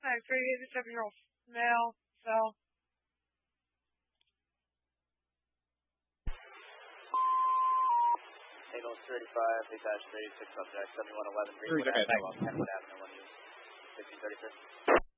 suspect, 37-year-old male, cell. Signal 35, dispatch 36, subject 7111, Greenwood Avenue, Kenwood Avenue, 1 1536.